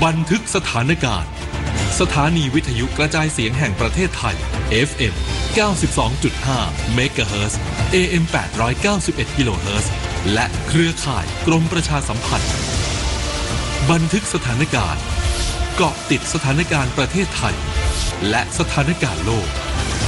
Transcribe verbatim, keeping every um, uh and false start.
บันทึกสถานการณ์สถานีวิทยุกระจายเสียงแห่งประเทศไทย เอฟ เอ็ม เก้าสิบสองจุดห้า เมกะเฮิรตซ์ เอ เอ็ม แปดร้อยเก้าสิบเอ็ด กิโลเฮิรตซ์ และเครือข่ายกรมประชาสัมพันธ์บันทึกสถานการณ์เกาะติดสถานการณ์ประเทศไทยและสถานการณ์โลก